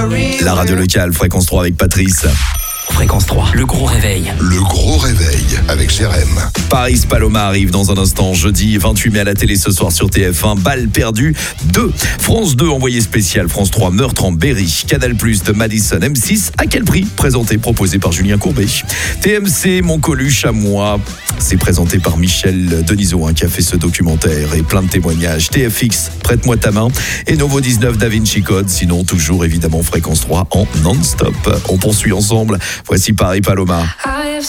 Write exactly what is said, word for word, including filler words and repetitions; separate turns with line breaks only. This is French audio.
La radio locale, Fréquence trois avec Patrice.
Fréquence trois, le gros réveil.
Le gros réveil avec Jérém.
Paris Paloma arrive dans un instant, jeudi vingt-huit mai à la télé ce soir sur T F un. Balle perdue deux. France deux, envoyé spécial. France trois, meurtre en Berry. Canal plus de Madison. M six, à quel prix? Présenté, proposé par Julien Courbet. T M C, Mon Coluche à moi. C'est présenté par Michel Denisot, hein, qui a fait ce documentaire et plein de témoignages. T F X, prête-moi ta main. Et Novo dix-neuf, Da Vinci Code. Sinon, toujours évidemment Fréquence trois en non-stop. On poursuit ensemble. Voici Paris Paloma.